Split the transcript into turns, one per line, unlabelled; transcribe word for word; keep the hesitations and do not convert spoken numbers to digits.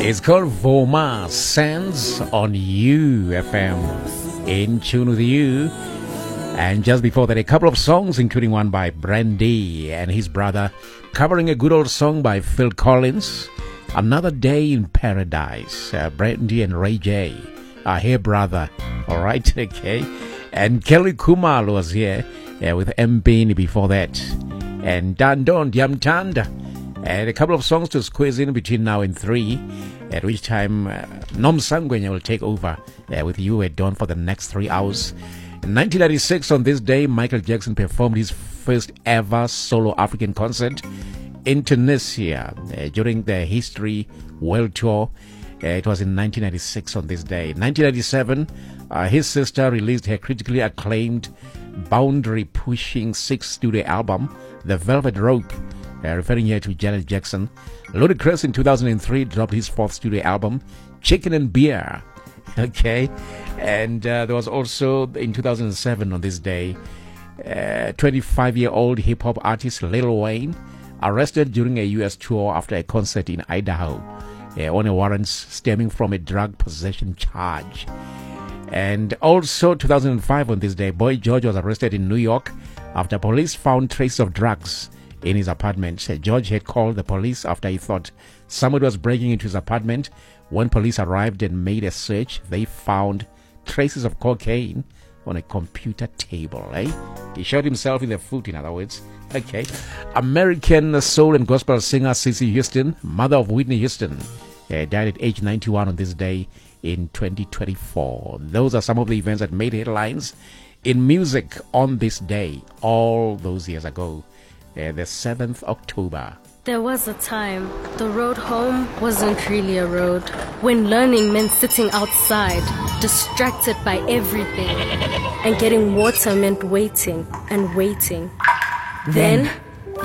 It's called Voma Sands on U F M. In tune with you. And just before that, a couple of songs, including one by Brandy and his brother, covering a good old song by Phil Collins, Another Day in Paradise. Uh, Brandy and Ray J are here, brother. All right, okay. And Kelly Kumalo was here uh, with M. Bean before that. And Dandon Diamtanda. And a couple of songs to squeeze in between now and three, at which time uh, Nom Sangwenya will take over uh, with you at dawn for the next three hours. In nineteen ninety-six, on this day, Michael Jackson performed his first ever solo African concert in Tunisia uh, during the History World Tour. Uh, it was in nineteen ninety-six on this day. In nineteen ninety-seven, uh, his sister released her critically acclaimed boundary-pushing sixth studio album, The Velvet Rope, uh, referring here to Janet Jackson. Ludacris in two thousand three dropped his fourth studio album, Chicken and Beer. Okay, and uh, there was also in two thousand seven on this day, uh, twenty-five-year-old hip-hop artist Lil Wayne arrested during a U S tour after a concert in Idaho uh, on a warrant stemming from a drug possession charge. And also two thousand five on this day, Boy George was arrested in New York after police found traces of drugs in his apartment. Uh, George had called the police after he thought somebody was breaking into his apartment. When police arrived and made a search, they found traces of cocaine on a computer table. Eh? He shot himself in the foot, in other words. Okay. American soul and gospel singer Cissy Houston, mother of Whitney Houston, uh, died at age ninety-one on this day in twenty twenty-four. Those are some of the events that made headlines in music on this day, all those years ago, uh, the seventh of October.
There was a time the road home wasn't really a road, when learning meant sitting outside, distracted by everything, and getting water meant waiting and waiting. Then,